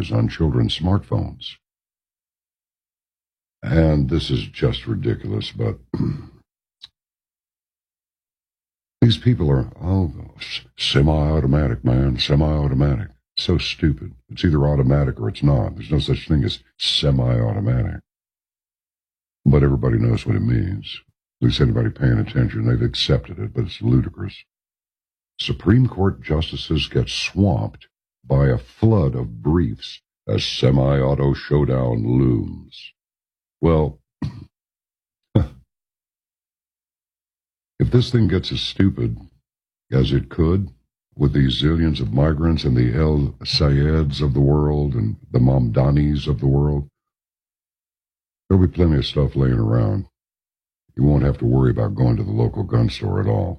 cameras on children's smartphones. And this is just ridiculous, but these people are, semi-automatic, man, semi-automatic. So stupid. It's either automatic or it's not. There's no such thing as semi-automatic. But everybody knows what it means. At least anybody paying attention, they've accepted it, but it's ludicrous. Supreme Court justices get swamped by a flood of briefs as semi-auto showdown looms. Well, if this thing gets as stupid as it could, with these zillions of migrants and the El Sayeds of the world and the Mamdanis of the world, there'll be plenty of stuff laying around. You won't have to worry about going to the local gun store at all.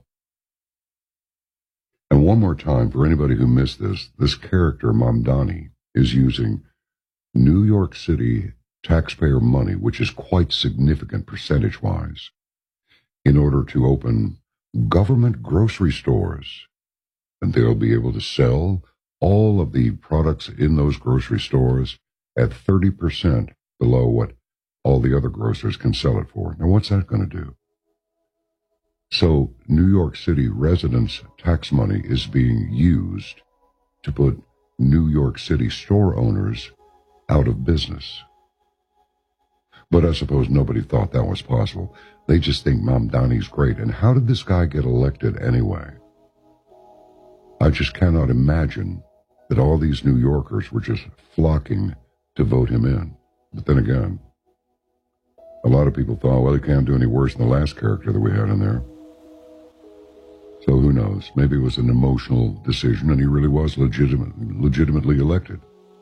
And one more time, for anybody who missed this character, Mamdani, is using New York City taxpayer money, which is quite significant percentage-wise, in order to open government grocery stores. And they'll be able to sell all of the products in those grocery stores at 30% below what all the other grocers can sell it for. Now, what's that going to do? So New York City residents' tax money is being used to put New York City store owners out of business. But I suppose nobody thought that was possible. They just think Mamdani's great. And how did this guy get elected anyway? I just cannot imagine that all these New Yorkers were just flocking to vote him in. But then again, a lot of people thought, well, he can't do any worse than the last character that we had in there. So who knows? Maybe it was an emotional decision and he really was legitimately elected.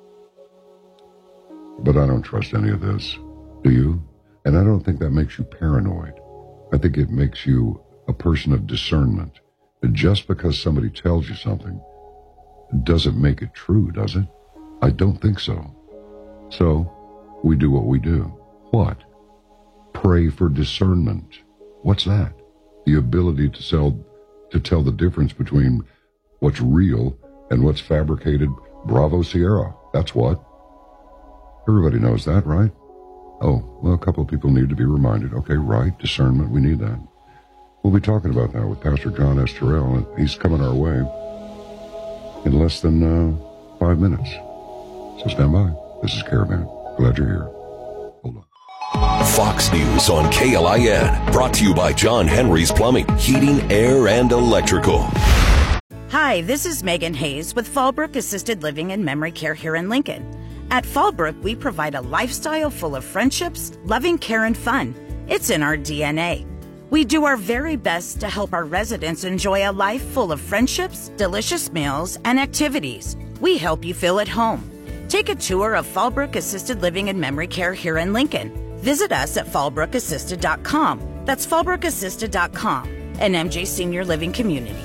But I don't trust any of this. Do you? And I don't think that makes you paranoid. I think it makes you a person of discernment. Just because somebody tells you something doesn't make it true, does it? I don't think so. So, we do what we do. What? Pray for discernment. What's that? The ability to tell the difference between what's real and what's fabricated. Bravo Sierra. That's what. Everybody knows that, right? Oh, well, a couple of people need to be reminded. Okay, right, discernment, we need that. We'll be talking about that with Pastor John S. Terrell, and he's coming our way in less than 5 minutes. So stand by. This is Caravan. Glad you're here. Hold on. Fox News on KLIN. Brought to you by John Henry's Plumbing, Heating, Air, and Electrical. Hi, this is Megan Hayes with Fallbrook Assisted Living and Memory Care here in Lincoln. At Fallbrook, we provide a lifestyle full of friendships, loving care, and fun. It's in our DNA. We do our very best to help our residents enjoy a life full of friendships, delicious meals, and activities. We help you feel at home. Take a tour of Fallbrook Assisted Living and Memory Care here in Lincoln. Visit us at fallbrookassisted.com. That's fallbrookassisted.com, an MJ Senior Living community.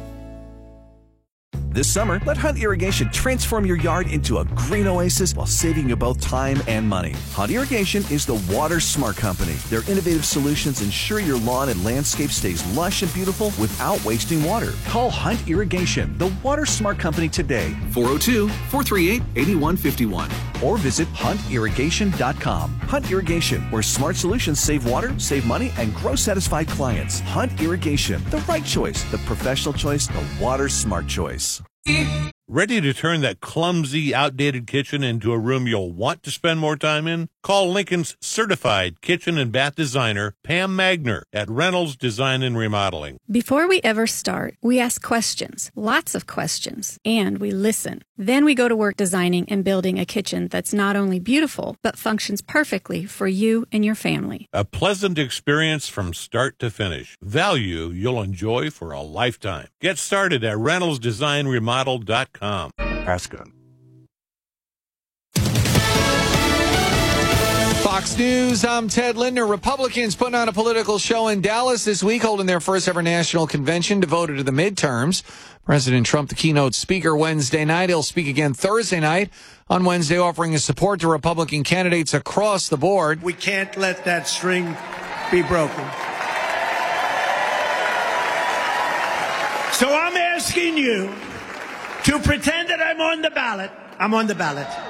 This summer, let Hunt Irrigation transform your yard into a green oasis while saving you both time and money. Hunt Irrigation is the Water Smart Company. Their innovative solutions ensure your lawn and landscape stays lush and beautiful without wasting water. Call Hunt Irrigation, the Water Smart Company today, 402-438-8151. Or visit huntirrigation.com. Hunt Irrigation, where smart solutions save water, save money, and grow satisfied clients. Hunt Irrigation, the right choice, the professional choice, the Water Smart choice. Ready to turn that clumsy, outdated kitchen into a room you'll want to spend more time in? Call Lincoln's certified kitchen and bath designer, Pam Magner, at Reynolds Design and Remodeling. Before we ever start, we ask questions, lots of questions, and we listen. Then we go to work designing and building a kitchen that's not only beautiful, but functions perfectly for you and your family. A pleasant experience from start to finish. Value you'll enjoy for a lifetime. Get started at reynoldsdesignremodel.com. Ascot. Fox News, I'm Ted Linder. Republicans putting on a political show in Dallas this week, holding their first ever national convention devoted to the midterms. President Trump, the keynote speaker Wednesday night. He'll speak again Thursday night. On Wednesday, offering his support to Republican candidates across the board. We can't let that string be broken. So I'm asking you to pretend that I'm on the ballot. I'm on the ballot.